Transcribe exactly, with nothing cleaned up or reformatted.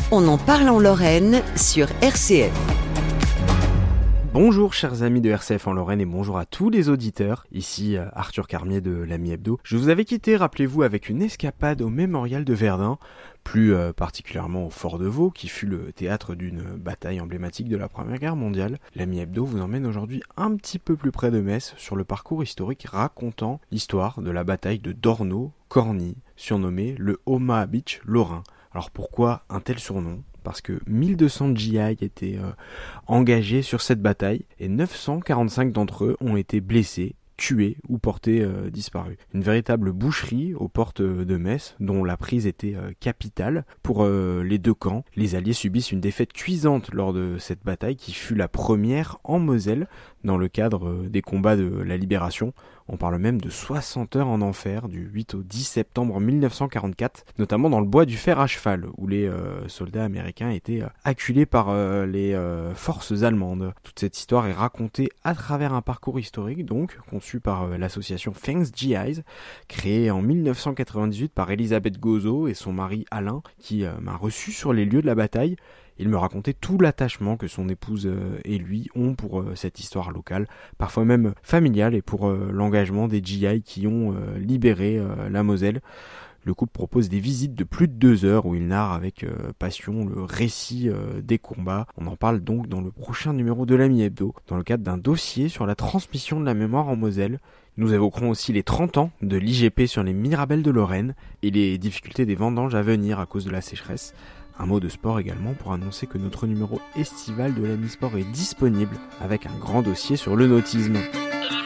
On en parle en Lorraine sur R C F. Bonjour chers amis de R C F en Lorraine et bonjour à tous les auditeurs, ici Arthur Carmier de l'Ami Hebdo. Je vous avais quitté, rappelez-vous, avec une escapade au mémorial de Verdun, plus euh, particulièrement au Fort de Vaux, qui fut le théâtre d'une bataille emblématique de la Première Guerre mondiale. L'Ami Hebdo vous emmène aujourd'hui un petit peu plus près de Metz sur le parcours historique racontant l'histoire de la bataille de Dorno-Corny, surnommée le Omaha Beach lorrain. Alors pourquoi un tel surnom ? Parce que mille deux cents G I étaient euh, engagés sur cette bataille et neuf cent quarante-cinq d'entre eux ont été blessés, tués ou portés euh, disparus. Une véritable boucherie aux portes de Metz, dont la prise était euh, capitale pour euh, les deux camps. Les Alliés subissent une défaite cuisante lors de cette bataille qui fut la première en Moselle dans le cadre euh, des combats de la Libération. On parle même de soixante heures en enfer du huit au dix septembre mille neuf cent quarante-quatre, notamment dans le bois du fer à cheval, où les euh, soldats américains étaient euh, acculés par euh, les euh, forces allemandes. Toute cette histoire est racontée à travers un parcours historique, donc conçu par euh, l'association Thanks G Is, créée en mille neuf cent quatre-vingt-dix-huit par Elisabeth Gozo et son mari Alain, qui euh, m'a reçu sur les lieux de la bataille. Il me racontait tout l'attachement que son épouse et lui ont pour cette histoire locale, parfois même familiale, et pour l'engagement des G I qui ont libéré la Moselle. Le couple propose des visites de plus de deux heures où il narre avec passion le récit des combats. On en parle donc dans le prochain numéro de l'Ami Hebdo, dans le cadre d'un dossier sur la transmission de la mémoire en Moselle. Nous évoquerons aussi les trente ans de l'I G P sur les Mirabelles de Lorraine et les difficultés des vendanges à venir à cause de la sécheresse. Un mot de sport également pour annoncer que notre numéro estival de l'Ami Sport est disponible avec un grand dossier sur le nautisme.